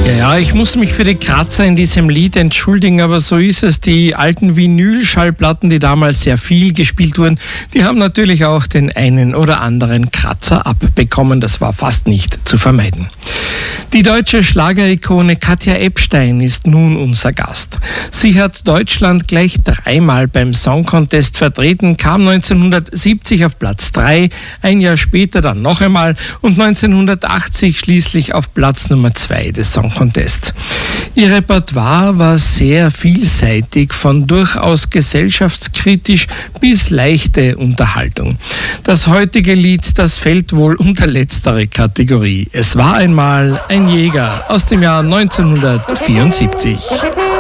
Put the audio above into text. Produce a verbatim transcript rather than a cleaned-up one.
Ja, ja, ich muss mich für die Kratzer in diesem Lied entschuldigen, aber so ist es. Die alten Vinylschallplatten, die damals sehr viel gespielt wurden, die haben natürlich auch den einen oder anderen Kratzer abbekommen. Das war fast nicht zu vermeiden. Die deutsche Schlagerikone Katja Ebstein ist nun unser Gast. Sie hat Deutschland gleich dreimal beim Song Contest vertreten, kam neunzehnhundertsiebzig auf Platz drei, ein Jahr später dann noch einmal und neunzehnhundertachtzig schließlich auf Platz Nummer zwei des Song Contests. Ihr Repertoire war sehr vielseitig, von durchaus gesellschaftskritisch bis leichte Unterhaltung. Das heutige Lied, das fällt wohl unter letztere Kategorie. Es war einmal ein Jäger aus dem Jahr neunzehnhundertvierundsiebzig.